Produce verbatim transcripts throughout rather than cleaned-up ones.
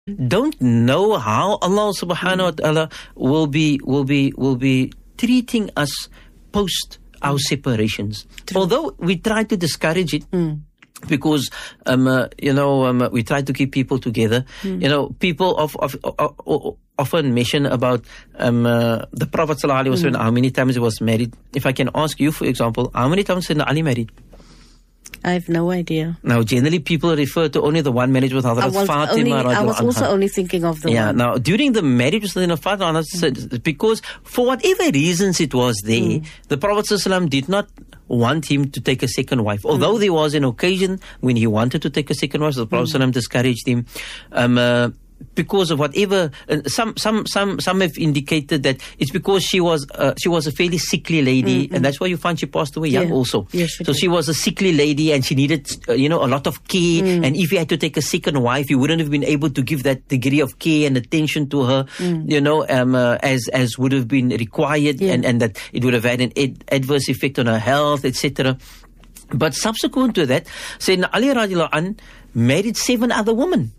don't know how Allah subhanahu wa ta'ala will be will be will be treating us post our separations. True. Although we try to discourage it. Mm. Because, um, uh, you know, um, we try to keep people together. Mm. You know, people of, of, of, of, often mention about um, uh, the Prophet sallallahu alaihi wasallam, mm. how many times he was married. If I can ask you, for example, how many times Sayyidina Ali married? I have no idea. Now, generally, people refer to only the one marriage with Hazrat Fatima. Only, I was also only thinking of the yeah, one. Now, during the marriage with Sayyidina Fatima, mm. because for whatever reasons it was there, mm. the Prophet ﷺ did not want him to take a second wife. Although mm. there was an occasion when he wanted to take a second wife, so the Prophet mm. ﷺ discouraged him. Um, uh, because of whatever, uh, some some some some have indicated that it's because she was uh, she was a fairly sickly lady, mm-hmm. and that's why you find she passed away young yeah. also. Yes, she so did. She was a sickly lady, and she needed uh, you know a lot of care. Mm. And if he had to take a second wife, he wouldn't have been able to give that degree of care and attention to her, mm. you know, um, uh, as as would have been required, yeah. and and that it would have had an ad- adverse effect on her health, et cetera. But subsequent to that, Sayyidina Ali radiallahu anh married seven other women.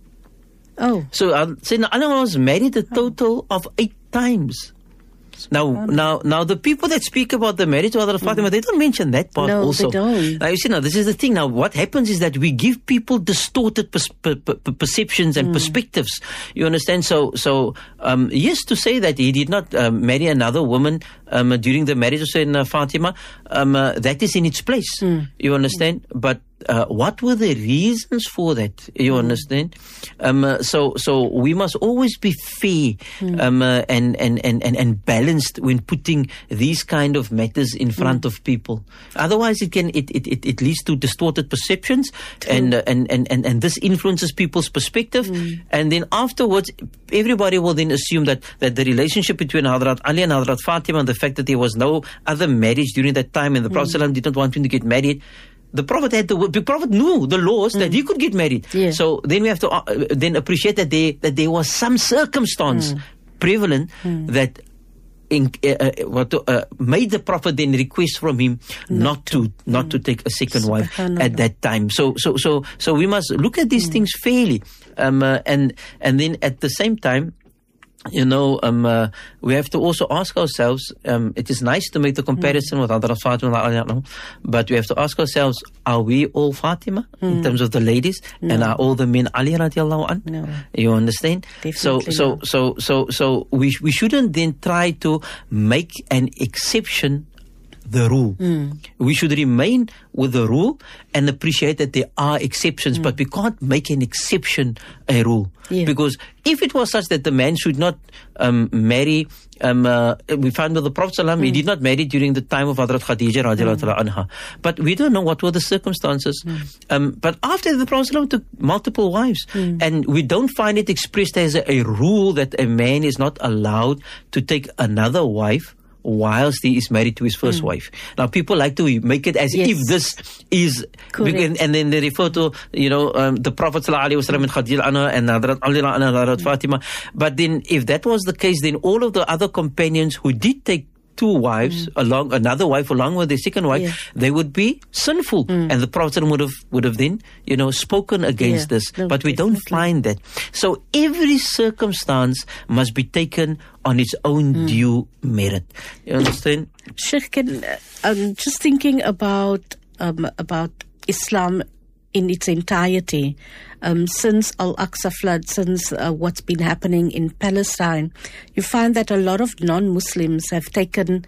Oh. So uh, Sayyidina Ali was married a total of eight times. Now, now, now, the people that speak about the marriage of Hazrat Fatima, mm. they don't mention that part no, also. They don't. Now, you see, now, this is the thing. Now, what happens is that we give people distorted pers- per- per- perceptions and mm. perspectives. You understand? So, so, um, yes, to say that he did not um, marry another woman um, during the marriage of Sayyidina Fatima, um, uh, that is in its place. Mm. You understand? Mm. But Uh, what were the reasons for that? You mm. understand? Um, uh, so, so we must always be fair mm. um, uh, and, and, and, and, and balanced when putting these kind of matters in front mm. of people. Otherwise, it can it it, it, it leads to distorted perceptions, and, uh, and and and and this influences people's perspective. Mm. And then afterwards, everybody will then assume that that the relationship between Hazrat Ali and Hazrat Fatima, and the fact that there was no other marriage during that time, and the mm. Prophet ﷺ did not want him to get married. The Prophet had the, the Prophet knew the laws mm. that he could get married. Yeah. So then we have to uh, then appreciate that there that there was some circumstance mm. prevalent mm. that in, uh, uh, what to, uh, made the Prophet then request from him not, not to, to not mm. to take a second wife at that time. So so so so we must look at these mm. things fairly, um, uh, and and then at the same time, you know, um, uh, we have to also ask ourselves, um, it is nice to make the comparison mm. with Hazrat Fatima, but we have to ask ourselves, are we all Fatima mm. in terms of the ladies? No. And are all the men Ali radiallahu anh? No. You understand? Definitely so, so, so, so, so we, we shouldn't then try to make an exception the rule. Mm. We should remain with the rule and appreciate that there are exceptions, mm. but we can't make an exception a rule. Yeah. Because if it was such that the man should not um, marry, um, uh, we found with the Prophet ﷺ, mm. he did not marry during the time of Hazrat Khadija radiallahu mm. anha. But we don't know what were the circumstances. Mm. Um, but after the Prophet ﷺ took multiple wives, mm. and we don't find it expressed as a, a rule that a man is not allowed to take another wife whilst he is married to his first mm. wife. Now, people like to make it as yes. if this is, and, and then they refer to, you know, um, the Prophet ﷺ and Khadija anha and Hazrat Ali and Hazrat mm. Fatima. But then, if that was the case, then all of the other companions who did take two wives mm. along, another wife along with their second wife, yeah. they would be sinful, mm. and the Prophet would have would have then, you know, spoken against yeah. this. No, but we definitely. don't find that. So every circumstance must be taken on its own mm. due merit. You understand? Sheikh, can, I'm just thinking about um, about Islam in its entirety. Um, since Al-Aqsa flood, since uh, what's been happening in Palestine, you find that a lot of non-Muslims have taken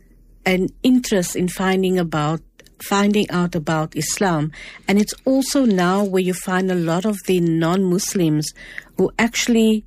an interest in finding about finding out about Islam. And it's also now where you find a lot of the non-Muslims who actually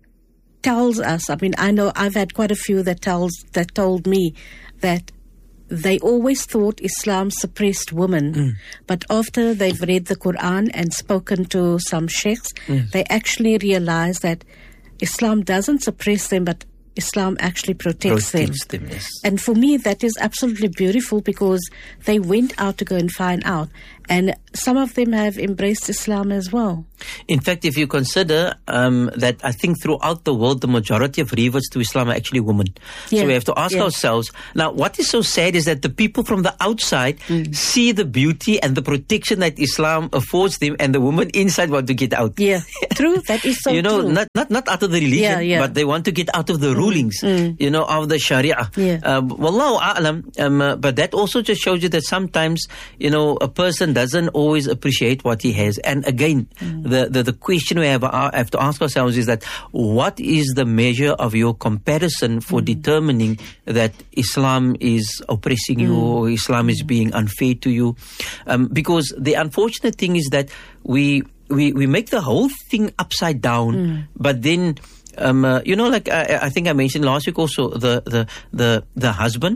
tells us, I mean, I know I've had quite a few that tells that told me that they always thought Islam suppressed women, mm. but after they've read the Quran and spoken to some sheikhs, mm. they actually realize that Islam doesn't suppress them, but Islam actually protects, protects them. them yes. And for me, that is absolutely beautiful, because they went out to go and find out. and some of them have embraced Islam as well. In fact, if you consider um, that I think throughout the world, the majority of reverts to Islam are actually women. Yeah. So we have to ask yeah. ourselves, now what is so sad is that the people from the outside mm. see the beauty and the protection that Islam affords them, and the women inside want to get out. Yeah, true. That is so You know, true. not, not, not out of the religion, Yeah, yeah. but they want to get out of the rulings, Mm. you know, of the Sharia. Yeah. Uh, Wallahu a'lam, um, uh, but that also just shows you that sometimes, you know, a person doesn't always appreciate what he has. And again, mm. the, the, the question we have, uh, have to ask ourselves is that what is the measure of your comparison for mm. determining that Islam is oppressing mm. you or Islam mm. is being unfair to you? Um, because the unfortunate thing is that we, we, we make the whole thing upside down, mm. but then Um, uh, you know, like I, I think I mentioned last week also, the the the, the husband,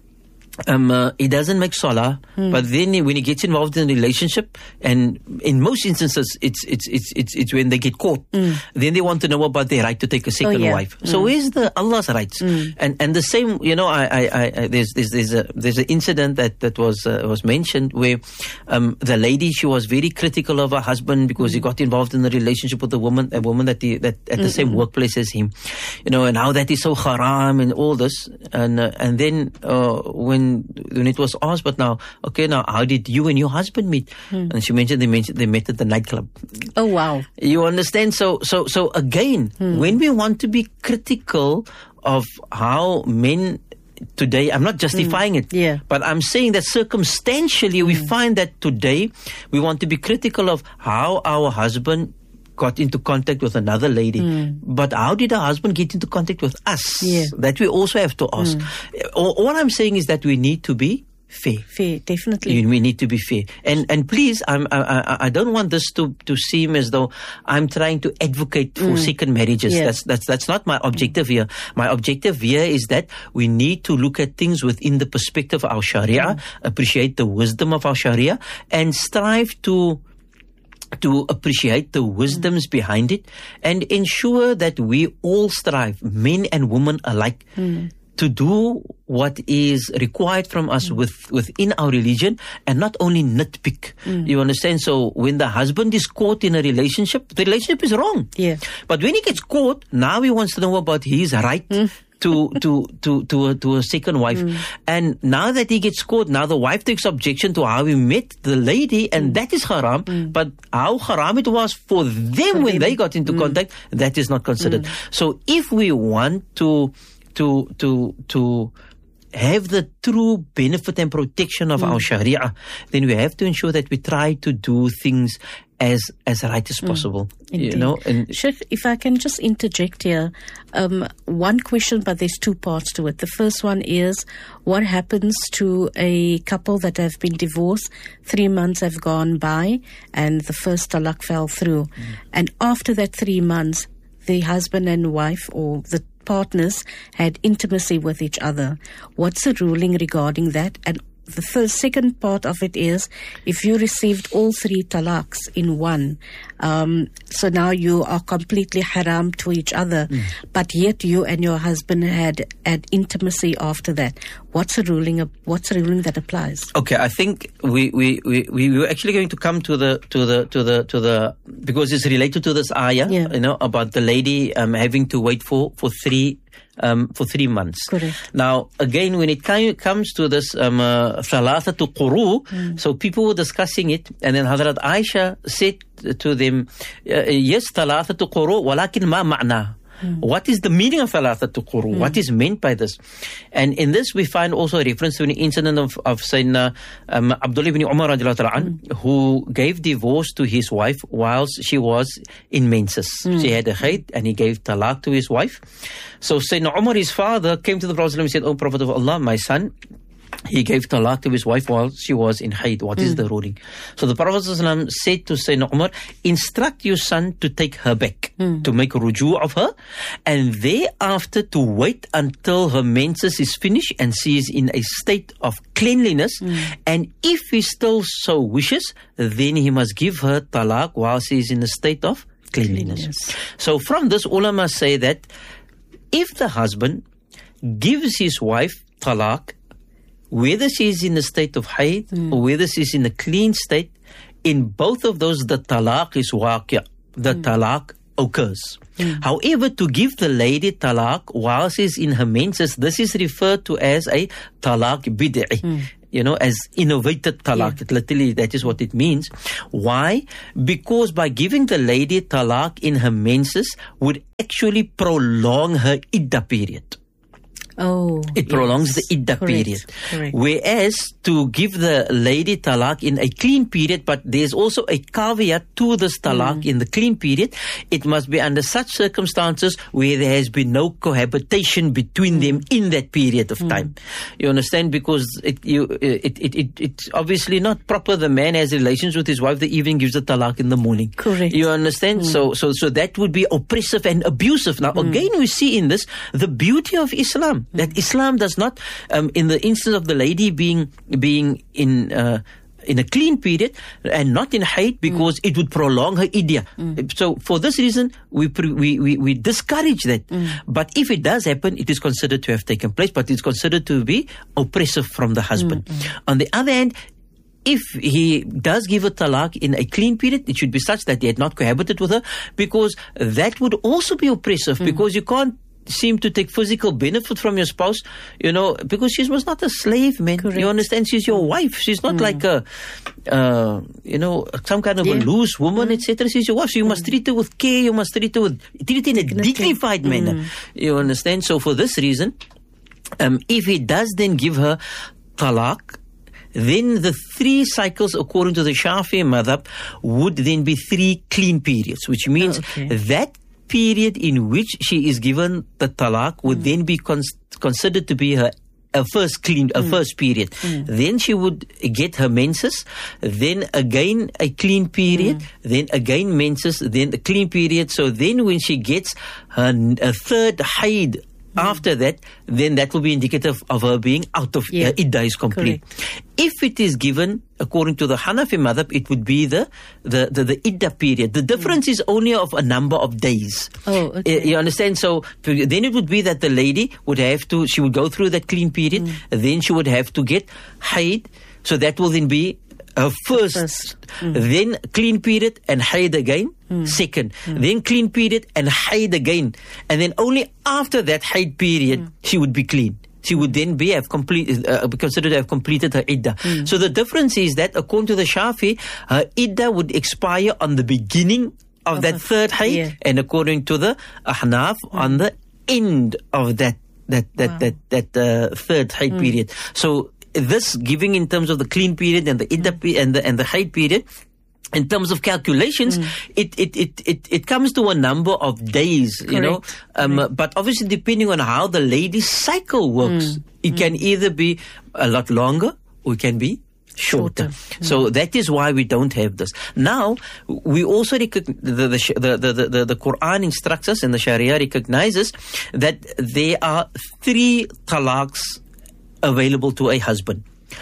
um, uh, he doesn't make salah, hmm. but then he, when he gets involved in a relationship, and in most instances, it's it's it's it's, it's when they get caught, mm. then they want to know about their right to take a second oh, yeah. wife. So mm. where's the Allah's rights? Mm. And and the same, you know, I, I, I there's there's there's a there's an incident that that was uh, was mentioned where um, the lady, she was very critical of her husband because mm. he got involved in a relationship with a woman, a woman that he, that at the mm-hmm. same workplace as him, you know, and how that is so haram and all this, and uh, and then uh, when when it was asked, but now, okay, now how did you and your husband meet? Hmm. And she mentioned they mentioned they met at the nightclub. Oh wow! You understand? So so so again, hmm. when we want to be critical of how men today, I'm not justifying mm. it, yeah. but I'm saying that circumstantially mm. we find that today we want to be critical of how our husband got into contact with another lady. Mm. But how did our husband get into contact with us? Yeah. That we also have to ask. Mm. All, all I'm saying is that we need to be fair. Fair, definitely. We need to be fair. And and please, I'm, I, I, I don't want this to, to seem as though I'm trying to advocate for mm. second marriages. Yeah. That's, that's, that's not my objective here. My objective here is that we need to look at things within the perspective of our Sharia, mm. appreciate the wisdom of our Sharia, and strive to to appreciate the wisdoms mm. behind it, and ensure that we all strive, men and women alike, mm. to do what is required from us mm. with, within our religion, and not only nitpick. Mm. You understand? So when the husband is caught in a relationship, the relationship is wrong. Yeah. But when he gets caught, now he wants to know about his right mm. to to to to a, to a second wife. Mm. And now that he gets caught, now the wife takes objection to how he met the lady, and mm. that is haram. Mm. But how haram it was for them for when them. they got into mm. contact, that is not considered. Mm. So if we want to to to to have the true benefit and protection of mm. our Sharia, then we have to ensure that we try to do things as as right as possible. Mm. You know, and Sheikh, if I can just interject here, um, one question, but there's two parts to it. The first one is, what happens to a couple that have been divorced, three months have gone by, and the first talaq fell through, mm. and after that three months, the husband and wife or the partners had intimacy with each other. What's the ruling regarding that? And the first, second part of it is, if you received all three talaqs in one, um, so now you are completely haram to each other, mm. but yet you and your husband had had intimacy after that. What's the ruling? What's the ruling that applies? Okay, I think we we we we were actually going to come to the to the to the to the because it's related to this ayah, yeah. you know, about the lady um, having to wait for for three. Um, for three months. Correct. Now, again, when it ki- comes to this um, uh, thalathatu quru, mm. so people were discussing it, and then Hazrat Aisha said to them, uh, yes, thalathatu quru, walakin ma ma'na. Mm. What is the meaning of thalathatu quru? Mm. What is meant by this? And in this we find also a reference to an incident of, of Sayyidina um, Abdullah ibn Umar mm. who gave divorce to his wife whilst she was in menses. Mm. She had a haid and he gave talaq to his wife. So Sayyidina Umar, his father, came to the Prophet and said, "O Prophet of Allah, my son, he gave talaq to his wife while she was in haid. What mm. is the ruling?" So the Prophet ﷺ said to Sayyidina Umar, "Instruct your son to take her back, mm. to make ruju' of her, and thereafter to wait until her menses is finished and she is in a state of cleanliness. Mm. And if he still so wishes, then he must give her talaq while she is in a state of cleanliness." Cleanliness. So from this, ulama say that if the husband gives his wife talaq, whether she is in a state of haid mm. or whether she is in a clean state, in both of those, the talaq is waqi', the mm. talaq occurs. Mm. However, to give the lady talaq while she's in her menses, this is referred to as a talaq bid'i. Mm. You know, as innovated talaq. Yeah. Literally, that is what it means. Why? Because by giving the lady talaq in her menses would actually prolong her iddah period. Oh, it prolongs yes. the iddah Correct. period. Correct. Whereas to give the lady talaq in a clean period, but there's also a caveat to this talaq mm. in the clean period, it must be under such circumstances where there has been no cohabitation between mm. them in that period of mm. time. You understand? Because it, you, it, it, it, it's obviously not proper. The man has relations with his wife the evening, gives the talaq in the morning. Correct. You understand? Mm. So, so, so that would be oppressive and abusive. Now, mm. again, we see in this the beauty of Islam. That Islam does not, um, in the instance of the lady being being in uh, in a clean period and not in haid, because mm. it would prolong her iddah. Mm. So for this reason, we pre- we, we we discourage that. Mm. But if it does happen, it is considered to have taken place, but it's considered to be oppressive from the husband. Mm. On the other hand, if he does give a talaq in a clean period, it should be such that he had not cohabited with her, because that would also be oppressive, mm. because you can't seem to take physical benefit from your spouse, you know, because she was not a slave, man. Correct. You understand? She's your wife. She's not mm. like a, uh, you know, some kind of yeah. a loose woman, mm. et cetera. She's your wife. So you mm. must treat her with care. You must treat her with, treat her in a Dignity. dignified mm. manner. You understand? So for this reason, um, if he does then give her talaq, then the three cycles, according to the Shafi'i madhab, would then be three clean periods, which means oh, okay. that period in which she is given the talaq would mm. then be cons- considered to be her a first clean, a mm. first period. Mm. Then she would get her menses, then again a clean period, mm. then again menses, then a clean period. So then when she gets her a third haid after that, then that will be indicative of her being out of yeah. uh, iddah is complete. Correct. If it is given according to the Hanafi madhab, it would be the the, the, the iddah period. The difference mm. is only of a number of days. Oh, okay. Uh, you understand? So then it would be that the lady would have to, she would go through that clean period, mm. then she would have to get haid. So that will then be her first, first. Mm. then clean period and haid again, mm. second, mm. then clean period and haid again, and then only after that haid period mm. she would be clean. She would then be have complete, uh, considered to have completed her iddah. Mm. So the difference is that according to the Shafi, her iddah would expire on the beginning of, of that third haid, yeah. and according to the Ahnaf, mm. on the end of that that that wow. that that, that uh, third haid mm. period. So this giving in terms of the clean period and the iddah mm. pe- and the and the haid period, in terms of calculations, mm. it, it, it, it, it comes to a number of days, Correct. you know. Um, Correct. But obviously, depending on how the lady's cycle works, mm. it mm. can either be a lot longer or it can be shorter. shorter. Mm. So that is why we don't have this. Now, we also recognize, the, the, the, the, the Quran instructs us and the Sharia recognizes that there are three talaqs available to a husband.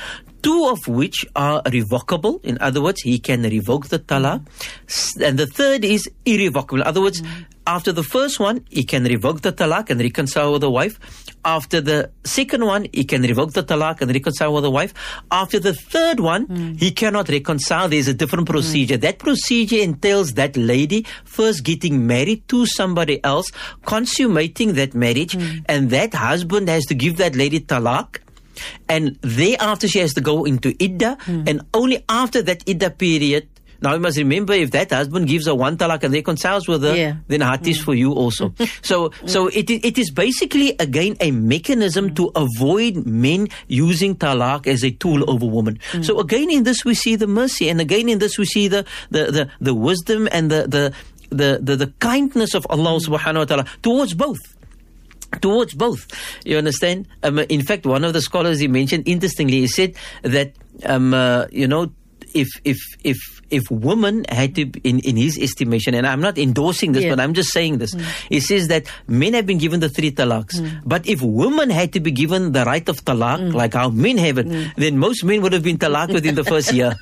Two of which are revocable. In other words, he can revoke the talaq. And the third is irrevocable. In other words, mm. after the first one, he can revoke the talaq and reconcile with the wife. After the second one, he can revoke the talaq and reconcile with the wife. After the third one, mm. he cannot reconcile. There's a different procedure. Mm. That procedure entails that lady first getting married to somebody else, consummating that marriage, mm. and that husband has to give that lady talaq. And thereafter she has to go into iddah, mm. and only after that iddah period. Now you must remember, if that husband gives her one talaq and reconciles with her, yeah. then heart is mm. for you also. so, so it it is basically again a mechanism mm. to avoid men using talaq as a tool over women. Mm. So again in this we see the mercy, and again in this we see the the the, the wisdom and the the, the the the kindness of Allah subhanahu wa ta'ala towards both. Towards both, you understand? Um, in fact, one of the scholars he mentioned, interestingly, he said that um, uh, you know, if if if if women had to, in in his estimation, and I'm not endorsing this, yeah. but I'm just saying this. Mm. He says that men have been given the three talaqs, mm. but if women had to be given the right of talaq, mm. like how men have it, mm. then most men would have been talaq within the first year.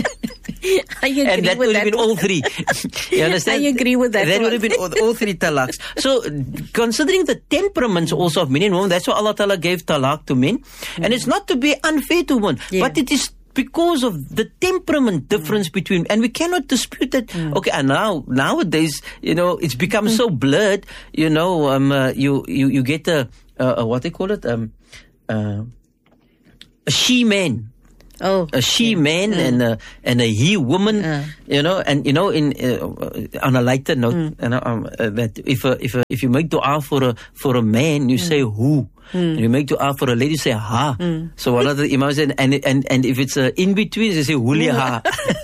I agree and that with would have that been all three. You understand? I agree with that. That would have been all, all three talaqs. So, considering the temperaments also of men and women, that's why Allah Ta'ala gave talaq to men. Mm. And it's not to be unfair to women, yeah. but it is because of the temperament difference mm. between, and we cannot dispute that. Mm. Okay, and now nowadays, you know, it's become mm. so blurred. You know, um, uh, you you you get a, a, a what they call it, um, uh, a she man. Oh, a she yeah. man mm. and a and a he woman, uh. you know, and you know, in uh, on a lighter note, mm. you know, um, uh, that if a, if a, if you make dua for a for a man, you mm. say who. Mm. You make dua for a lady, you say ha. Mm. So one of the imams said, and and and if it's a in between, you say huli ha.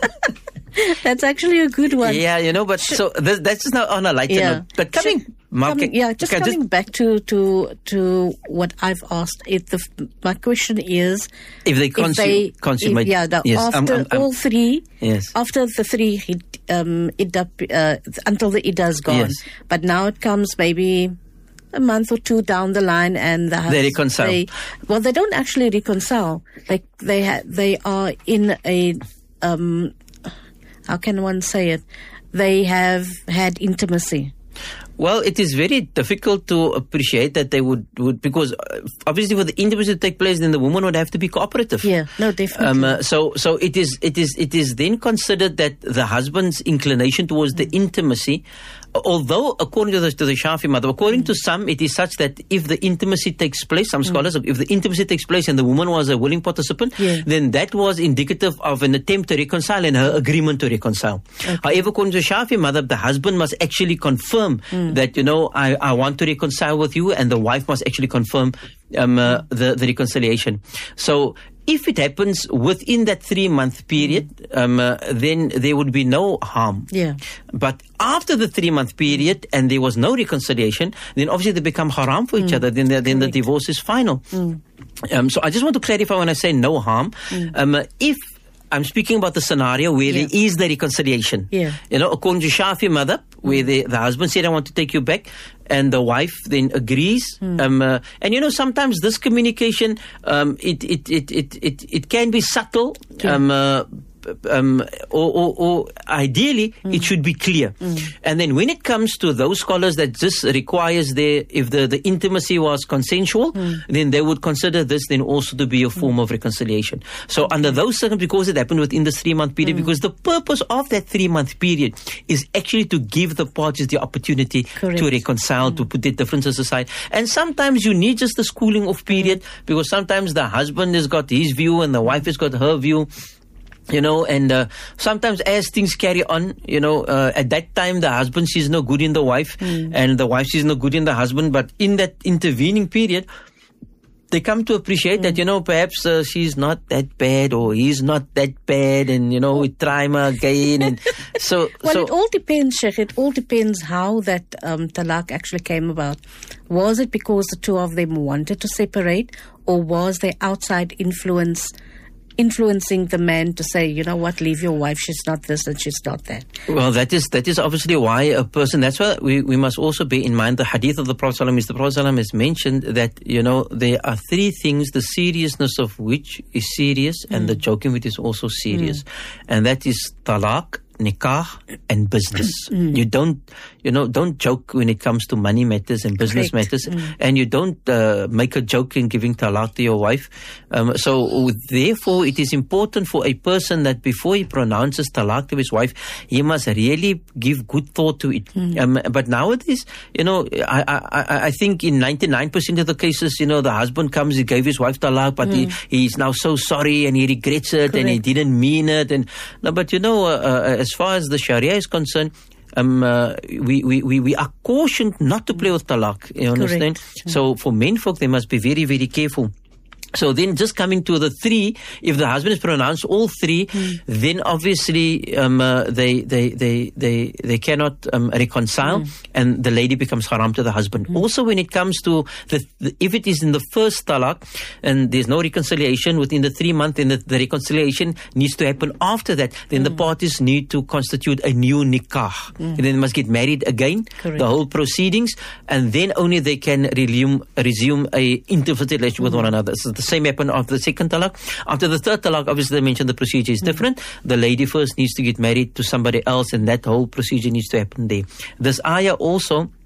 That's actually a good one. Yeah, you know, but so that's, that's just now on a lighter yeah. note. But coming, Sh- coming yeah, just coming just, back to, to to what I've asked. If the my question is, if they, consu- if they consummate, if, yeah, the, yes, after I'm, I'm, I'm, all three, yes, after the three, um, idda, uh, until the idda is gone. Yes. But now it comes maybe a month or two down the line, and the they reconcile. They, well, they don't actually reconcile. Like they ha- they are in a um. How can one say it? They have had intimacy. Well, it is very difficult to appreciate that they would, would because obviously for the intimacy to take place, then the woman would have to be cooperative. Yeah, no, definitely. Um, uh, so, so it is, it is, it is then considered that the husband's inclination towards mm. the intimacy, although according to the, to the Shafi madhab, according mm. to some, it is such that if the intimacy takes place, some scholars, mm. if the intimacy takes place and the woman was a willing participant, yeah. then that was indicative of an attempt to reconcile and her agreement to reconcile. Okay. However, according to the Shafi madhab, the husband must actually confirm mm. that, you know, I, I want to reconcile with you, and the wife must actually confirm um, uh, the, the reconciliation. So, if it happens within that three-month period, um, uh, then there would be no harm. Yeah. But after the three-month period and there was no reconciliation, then obviously they become haram for each mm. other. Then, the, then the divorce is final. Mm. Um, so I just want to clarify when I say no harm. Mm. Um, uh, if I'm speaking about the scenario where yeah. there is the reconciliation. Yeah. You know, according to Shafi madhab, where the, the husband said, I want to take you back, and the wife then agrees. Mm. Um, uh, and you know, sometimes this communication, um, it, it, it, it, it, it can be subtle. Yeah. Um, uh, Um, or, or, or ideally, mm. it should be clear. Mm. And then when it comes to those scholars that this requires their, if the, the intimacy was consensual, mm. then they would consider this then also to be a form mm. of reconciliation. So okay. under those circumstances, because it happened within the three-month period, mm. because the purpose of that three-month period is actually to give the parties the opportunity Correct. to reconcile, mm. to put their differences aside. And sometimes you need just the schooling off period, mm. because sometimes the husband has got his view and the wife has got her view. You know, and uh, sometimes as things carry on, you know, uh, at that time the husband sees no good in the wife mm. and the wife sees no good in the husband. But in that intervening period, they come to appreciate mm. that, you know, perhaps uh, she's not that bad or he's not that bad, and, you know, we try him again. And so, well, so it all depends, Sheikh. It all depends how that um, talaq actually came about. Was it because the two of them wanted to separate, or was there outside influence influencing the man to say, you know what, leave your wife, she's not this and she's not that? Well, that is that is obviously why a person, that's why we, we must also bear in mind the hadith of the Prophet ﷺ is the Prophet ﷺ has mentioned that, you know, there are three things, the seriousness of which is serious mm. and the joking with is also serious. Mm. And that is talaq, nikah, and business. Mm. You don't, you know, don't joke when it comes to money matters and business Correct. matters, mm. and you don't uh, make a joke in giving talaq to your wife. Um, so therefore, it is important for a person that before he pronounces talaq to his wife, he must really give good thought to it. Mm. Um, but nowadays, you know, I, I, I think in ninety-nine percent of the cases, you know, the husband comes, he gave his wife talaq, but mm. he he's now so sorry and he regrets it. Correct. And he didn't mean it. And no, but you know, uh, uh, as far as the Sharia is concerned, um, uh, we, we, we, we are cautioned not to play with talaq. You understand? Correct. So for men folk, they must be very, very careful. So then just coming to the three, if the husband has pronounced all three, mm. then obviously um, uh, they, they, they, they, they cannot um, reconcile mm. and the lady becomes haram to the husband. Mm. Also when it comes to, the, the, if it is in the first talaq and there's no reconciliation within the three months, then the, the reconciliation needs to happen after that. Then mm. the parties need to constitute a new nikah. Mm. And then they must get married again, Correct. the whole proceedings, and then only they can resume, resume a intimate relationship mm. with one another. So the same happened after the second talaq. After the third talaq, obviously they mentioned the procedure is mm. different. The lady first needs to get married to somebody else, and that whole procedure needs to happen there. This ayah also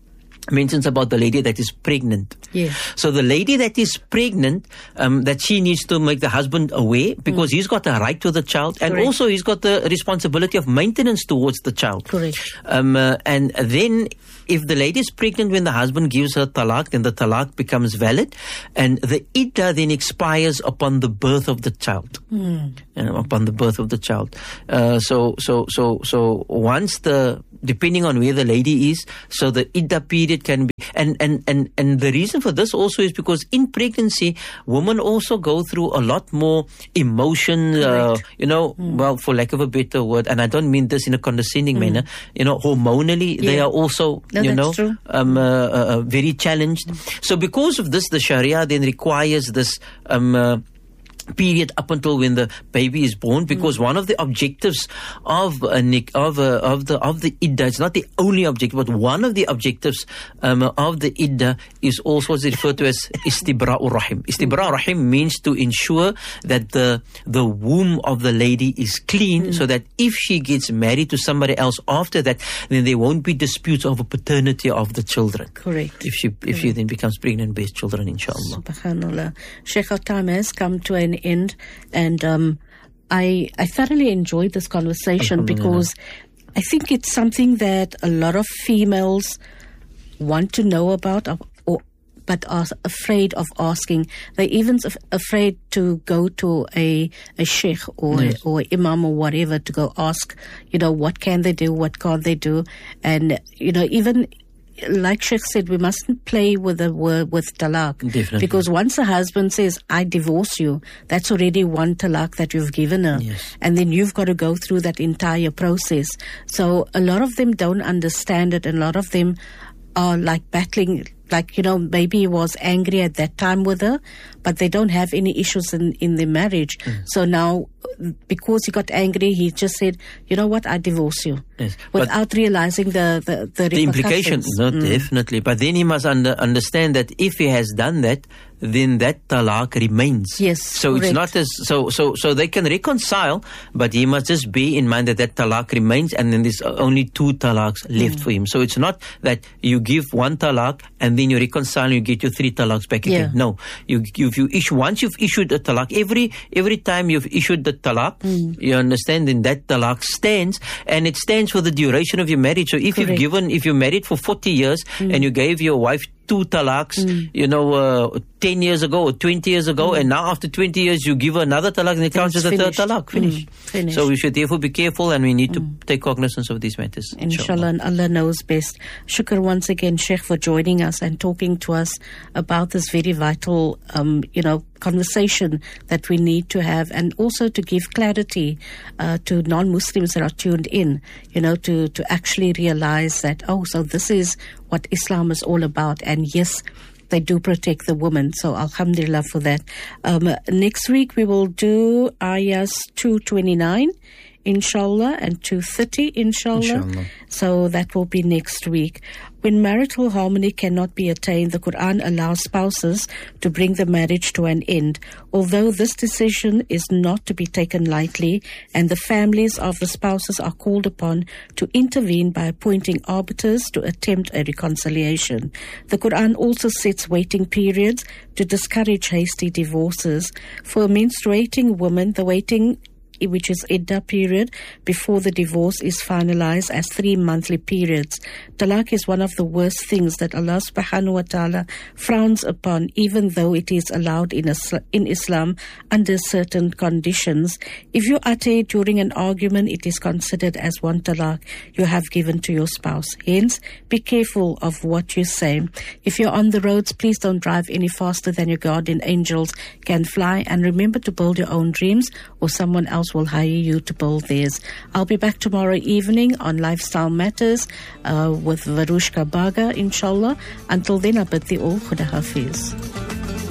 mentions about the lady that is pregnant. Yes. So the lady that is pregnant, um, that she needs to make the husband aware, because mm. he's got a right to the child, and Correct. also he's got the responsibility of maintenance towards the child. Correct. Um, uh, and then if the lady is pregnant when the husband gives her talaq, then the talaq becomes valid, and the iddah then expires upon the birth of the child. Mm. You know, upon the birth of the child. Uh, so, so, so, so once the, depending on where the lady is, so the iddah period can be, and, and, and, and the reason for this also is because in pregnancy, women also go through a lot more emotion, uh, you know, mm. well, for lack of a better word, and I don't mean this in a condescending mm. manner, you know, hormonally, yeah. they are also, no, you know, true. um, uh, uh, very challenged. Mm. So because of this, the Sharia then requires this, um, uh, period up until when the baby is born, because mm. one of the objectives of uh, Nick, of uh, of the of the iddah, it's not the only objective, but one of the objectives um, of the iddah is also what's referred to as istibra'ur rahim. Istibra'ur rahim means to ensure that the the womb of the lady is clean, mm. so that if she gets married to somebody else after that, then there won't be disputes over paternity of the children. Correct. If she if Correct. she then becomes pregnant and bears children, inshallah. Subhanallah. Sheikh, our time has come to an end, and um, I I thoroughly enjoyed this conversation because I think it's something that a lot of females want to know about, or, or but are afraid of asking. They're even af- afraid to go to a a sheikh or yes. or imam or whatever to go ask, you know, what can they do, what can't they do, and you know, even. Like Sheikh said, we mustn't play with the word with talaq. Definitely. Because once a husband says, I divorce you, that's already one talaq that you've given her. Yes. And then you've got to go through that entire process. So a lot of them don't understand it, and a lot of them are like battling, like, you know, maybe he was angry at that time with her, but they don't have any issues in, in their marriage. Mm. So now, because he got angry, he just said, you know what, I divorce you. Yes, without realizing the, the, the, the implications. No, mm. definitely. But then he must under, understand that if he has done that, then that talaq remains. Yes, so correct. It's not as so so so they can reconcile, but he must just bear in mind that that talaq remains, and then there's only two talaqs left mm. for him. So it's not that you give one talaq and then you reconcile and you get your three talaqs back yeah. again. No, you if you issue once you've issued a talaq, every every time you've issued the talaq, mm. you understand, then that talaq stands, and it stands for the duration of your marriage. So if correct. you've given if you're married for forty years mm. and you gave your wife two talaqs, mm. you know, uh, ten years ago or twenty years ago, mm. and now after twenty years you give her another talaq, and it counts as a third talaq. Finish. Mm. Finish. So we should therefore be careful, and we need to mm. take cognizance of these matters. Inshallah, and Allah knows best. Shukr once again, Sheikh, for joining us and talking to us about this very vital, um, you know, conversation that we need to have, and also to give clarity uh, to non-Muslims that are tuned in, you know, to, to actually realize that, oh, so this is what Islam is all about. And yes, they do protect the woman. So alhamdulillah for that. Um, next week we will do ayahs two twenty-nine, inshallah, and two thirty, inshallah. inshallah. So that will be next week. When marital harmony cannot be attained, the Quran allows spouses to bring the marriage to an end. Although this decision is not to be taken lightly, and the families of the spouses are called upon to intervene by appointing arbiters to attempt a reconciliation. The Quran also sets waiting periods to discourage hasty divorces. For a menstruating woman, the waiting which is iddah period before the divorce is finalized as three monthly periods. Talaq is one of the worst things that Allah subhanahu wa ta'ala frowns upon, even though it is allowed in, Islam, in Islam under certain conditions. If you utter it during an argument, it is considered as one talaq you have given to your spouse. Hence, be careful of what you say. If you're on the roads, please don't drive any faster than your guardian angels can fly, and remember to build your own dreams, or someone else will hire you to build theirs. I'll be back tomorrow evening on Lifestyle Matters uh, with Varushka Baga, inshallah. Until then, I bid thee all Khuda Hafiz.